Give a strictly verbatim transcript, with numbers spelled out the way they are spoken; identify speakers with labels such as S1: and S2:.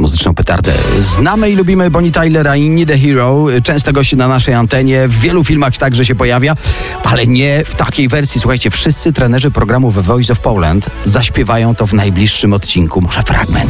S1: muzyczną petardę. Znamy i lubimy Bonnie Tylera i Need a Hero. Często gości na naszej antenie. W wielu filmach także się pojawia, ale nie w takiej wersji. Słuchajcie, wszyscy trenerzy programu The Voice of Poland zaśpiewają to w najbliższym odcinku. Może fragment.